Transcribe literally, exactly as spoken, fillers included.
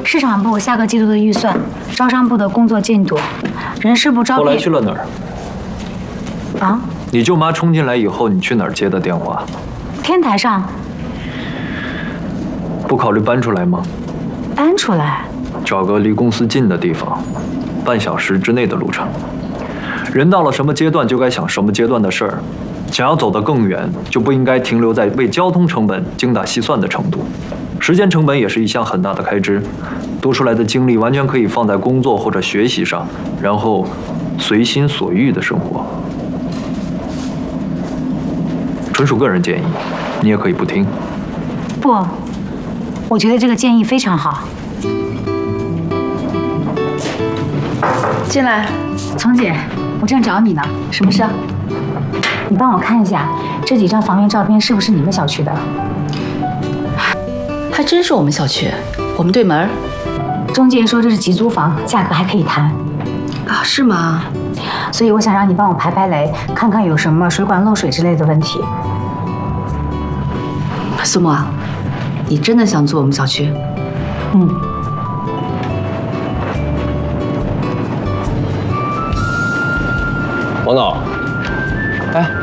市场部下个季度的预算，招商部的工作进度，人事部招聘。 后来去了哪儿？ 啊？ 你舅妈冲进来以后，你去哪儿接的电话？ 天台上。 不考虑搬出来吗？ 搬出来？ 找个离公司近的地方，半小时之内的路程。人到了什么阶段，就该想什么阶段的事儿。想要走得更远，就不应该停留在为交通成本精打细算的程度。时间成本也是一项很大的开支，多出来的精力完全可以放在工作或者学习上，然后随心所欲的生活。纯属个人建议，你也可以不听。 不，我觉得这个建议非常好。 进来， 丛姐，我正找你呢，什么事？你帮我看一下这几张房源照片是不是你们小区的？ 还真是我们小区，我们对门。 中介说这是集租房，价格还可以谈。 啊，是吗？ 所以我想让你帮我排排雷，看看有什么水管漏水之类的问题。 苏沫，你真的想租我们小区？ 嗯。 王总，哎。